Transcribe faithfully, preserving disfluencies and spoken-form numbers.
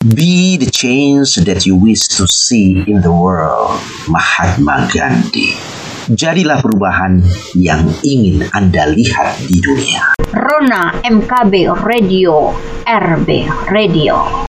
Be the change that you wish to see in the world. Mahatma Gandhi. Jadilah perubahan yang ingin Anda lihat di dunia. Rona M K B Radio, R B Radio.